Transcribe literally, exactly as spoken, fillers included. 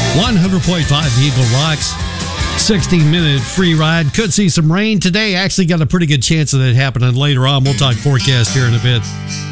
one hundred point five Eagle Rocks. sixteen minute free ride. Could see some rain today. Actually got a pretty good chance of that happening later on. We'll talk forecast here in a bit.